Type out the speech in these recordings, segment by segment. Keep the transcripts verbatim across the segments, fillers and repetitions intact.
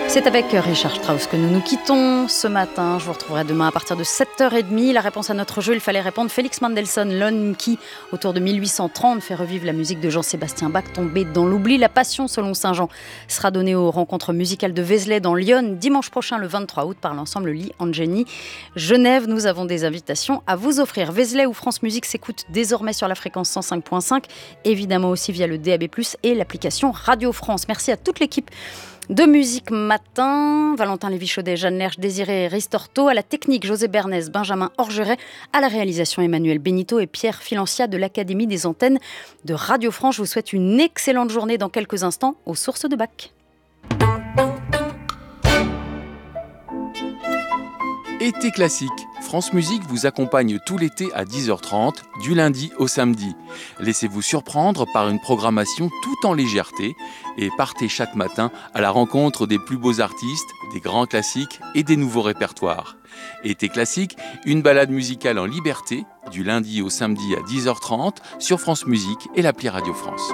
C'est avec Richard Strauss que nous nous quittons ce matin. Je vous retrouverai demain à partir de sept heures trente. La réponse à notre jeu, il fallait répondre Félix Mendelssohn, l'homme qui, autour de mille huit cent trente, fait revivre la musique de Jean-Sébastien Bach tombée dans l'oubli. La Passion selon Saint Jean sera donnée aux rencontres musicales de Vézelay dans l'Yonne dimanche prochain, le vingt-trois août, par l'ensemble Lee Angeni Genève. Nous avons des invitations à vous offrir. Vézelay ou France Musique s'écoute désormais sur la fréquence cent cinq virgule cinq, évidemment aussi via le D A B plus, et l'application Radio France. Merci à toute l'équipe de Musique Matin, Valentin Lévy-Chaudet, Jeanne Lerche, Désiré Ristorto, à la technique José Bernès, Benjamin Orgeret, à la réalisation Emmanuel Benito et Pierre Filancia de l'Académie des antennes de Radio France. Je vous souhaite une excellente journée dans quelques instants aux sources de Bach. Été classique, France Musique vous accompagne tout l'été à dix heures trente, du lundi au samedi. Laissez-vous surprendre par une programmation tout en légèreté et partez chaque matin à la rencontre des plus beaux artistes, des grands classiques et des nouveaux répertoires. Été classique, une balade musicale en liberté, du lundi au samedi à dix heures trente sur France Musique et l'appli Radio France.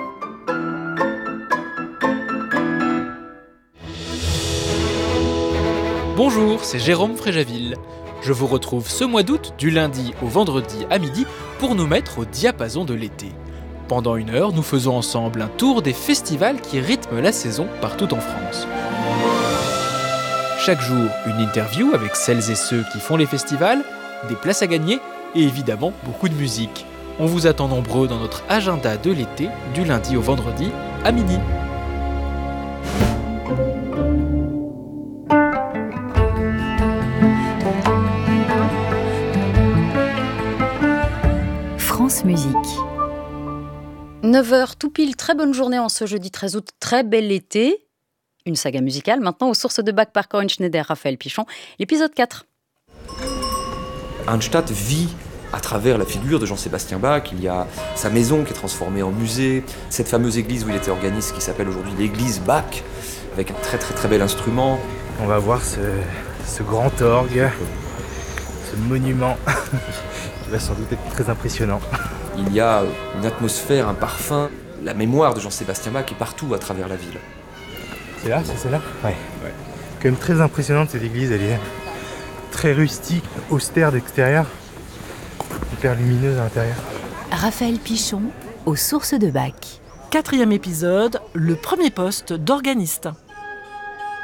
Bonjour, c'est Jérôme Fréjaville. Je vous retrouve ce mois d'août, du lundi au vendredi à midi, pour nous mettre au diapason de l'été. Pendant une heure, nous faisons ensemble un tour des festivals qui rythment la saison partout en France. Chaque jour, une interview avec celles et ceux qui font les festivals, des places à gagner et évidemment beaucoup de musique. On vous attend nombreux dans notre agenda de l'été, du lundi au vendredi à midi. France Musique. neuf heures tout pile, très bonne journée en ce jeudi treize août, très bel été. Une saga musicale maintenant aux sources de Bach par Corinne Schneider, Raphaël Pichon, l'épisode quatre. Arnstadt vit à travers la figure de Jean-Sébastien Bach. Il y a sa maison qui est transformée en musée, cette fameuse église où il était organiste qui s'appelle aujourd'hui l'église Bach, avec un très très très bel instrument. On va voir ce, ce grand orgue, ce monument qui va sans doute être très impressionnant. Il y a une atmosphère, un parfum, la mémoire de Jean-Sébastien Bach est partout à travers la ville. C'est là, c'est celle-là ? Ouais. ouais. Quand même très impressionnante cette église, elle est très rustique, austère d'extérieur, hyper lumineuse à l'intérieur. Raphaël Pichon, aux sources de Bach. Quatrième épisode, le premier poste d'organiste.